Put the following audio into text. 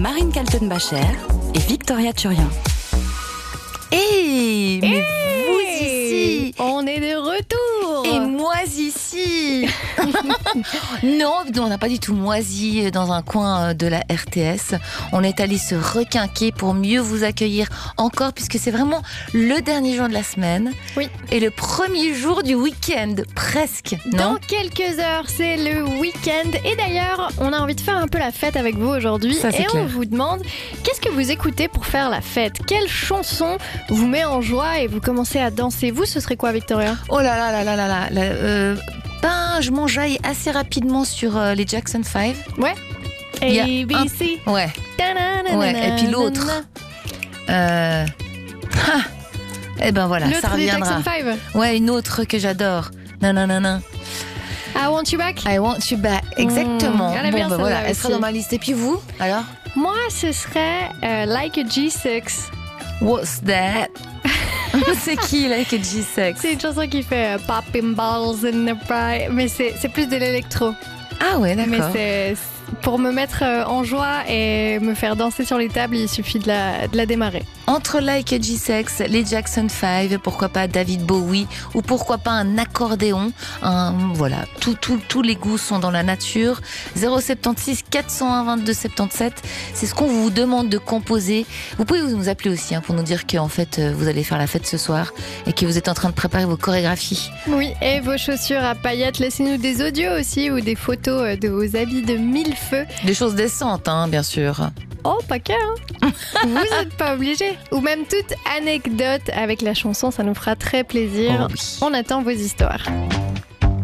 Marine Kaltenbacher et Victoria Turian. Mais vous ici, on est de retour. Et moi ici. Non, on n'a pas du tout moisi dans un coin de la RTS. On est allé se requinquer pour mieux vous accueillir encore, puisque c'est vraiment le dernier jour de la semaine. Oui. Et le premier jour du week-end, presque. Dans Non ? quelques heures, c'est le week-end. Et d'ailleurs, on a envie de faire un peu la fête avec vous aujourd'hui. Ça, c'est et clair. on vous demande, qu'est-ce que vous écoutez pour faire la fête ? Quelle chanson vous met en joie et vous commencez à danser ? Vous, ce serait quoi, Victoria ? Oh là là là là là là. Je m'enjaille assez rapidement sur les Jackson 5. Ouais. Il y a ABC. Ouais. Ouais. Et puis l'autre. Eh ben voilà, ça L'autre des reviendra. Jackson 5. Ouais, une autre que j'adore. Non. I Want You Back. I want you back. Exactement. elle est bien, voilà, celle-là elle sera aussi. dans ma liste. Et puis vous, alors? Moi, ce serait Like a G6. What's that? C'est qui, Like a G6? C'est une chanson qui fait Popping Balls in the Pride. Mais c'est plus de l'électro. Ah ouais, Mais d'accord. c'est pour me mettre en joie et me faire danser sur les tables, il suffit de la démarrer. Entre Like a G6, les Jackson 5, pourquoi pas David Bowie, ou pourquoi pas un accordéon. Voilà, tous les goûts sont dans la nature. 076 401 22 77, c'est ce qu'on vous demande de composer. Vous pouvez nous appeler aussi pour nous dire qu'en fait vous allez faire la fête ce soir et que vous êtes en train de préparer vos chorégraphies. Oui, et vos chaussures à paillettes, laissez-nous des audios aussi ou des photos de vos habits de mille feux. Des choses décentes, bien sûr. Oh, pas qu'un. Vous n'êtes pas obligés. Ou même toute anecdote avec la chanson, ça nous fera très plaisir. Oh oui. On attend vos histoires.